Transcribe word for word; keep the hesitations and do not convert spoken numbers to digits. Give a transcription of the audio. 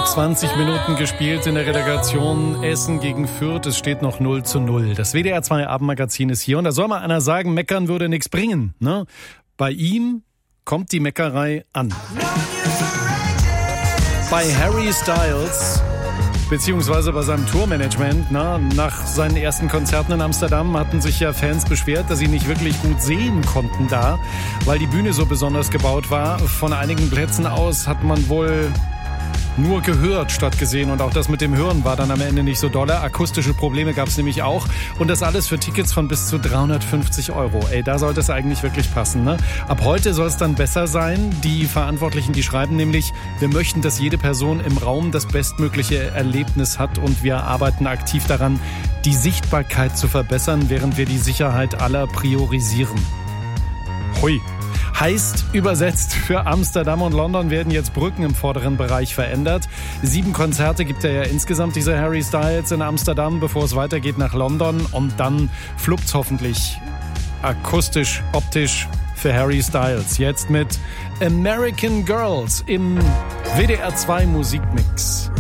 zwanzig Minuten gespielt in der Relegation Essen gegen Fürth. Es steht noch null zu null. Das W D R zwei Abendmagazin ist hier. Und da soll mal einer sagen, meckern würde nichts bringen. Ne? Bei ihm kommt die Meckerei an. Bei Harry Styles, beziehungsweise bei seinem Tourmanagement, na, nach seinen ersten Konzerten in Amsterdam hatten sich ja Fans beschwert, dass sie nicht wirklich gut sehen konnten da, weil die Bühne so besonders gebaut war. Von einigen Plätzen aus hat man wohl nur gehört statt gesehen, und auch das mit dem Hören war dann am Ende nicht so dolle. Akustische Probleme gab es nämlich auch, und das alles für Tickets von bis zu dreihundertfünfzig Euro. Ey, da sollte es eigentlich wirklich passen, ne? Ab heute soll es dann besser sein. Die Verantwortlichen, die schreiben nämlich, wir möchten, dass jede Person im Raum das bestmögliche Erlebnis hat, und wir arbeiten aktiv daran, die Sichtbarkeit zu verbessern, während wir die Sicherheit aller priorisieren. Hui. Heißt übersetzt, für Amsterdam und London werden jetzt Brücken im vorderen Bereich verändert. Sieben Konzerte gibt er ja insgesamt, dieser Harry Styles, in Amsterdam, bevor es weitergeht nach London. Und dann fluppt's hoffentlich akustisch, optisch für Harry Styles. Jetzt mit American Girls im W D R zwei Musikmix.